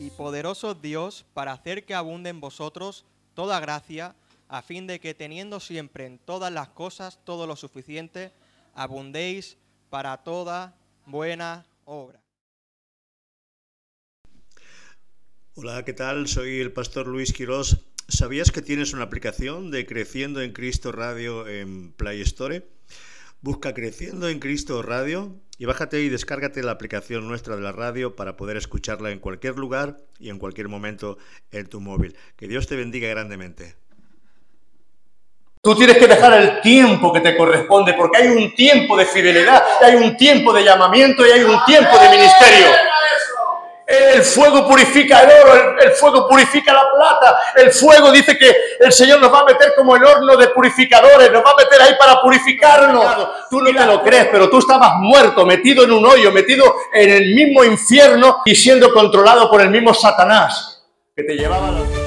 y poderoso Dios para hacer que abunde en vosotros toda gracia, a fin de que teniendo siempre en todas las cosas todo lo suficiente, abundéis para toda buena obra. Hola, ¿qué tal? Soy el pastor Luis Quirós. ¿Sabías que tienes una aplicación de Creciendo en Cristo Radio en Play Store? Busca Creciendo en Cristo Radio y bájate y descárgate la aplicación nuestra de la radio para poder escucharla en cualquier lugar y en cualquier momento en tu móvil. Que Dios te bendiga grandemente. Tú tienes que dejar el tiempo que te corresponde, porque hay un tiempo de fidelidad, hay un tiempo de llamamiento y hay un tiempo de ministerio. El fuego purifica el oro, el fuego purifica la plata, el fuego dice que el Señor nos va a meter como el horno de purificadores, nos va a meter ahí para purificarnos. Tú no te lo crees, pero tú estabas muerto, metido en un hoyo, metido en el mismo infierno y siendo controlado por el mismo Satanás que te llevaba a la...